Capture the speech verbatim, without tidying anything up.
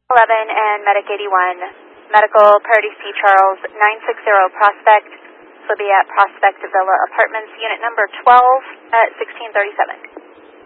eleven and Medic eighty-one. Medical Priority C Charles nine six zero Prospect. This will be at Prospect Villa Apartments, unit number twelve at sixteen thirty-seven.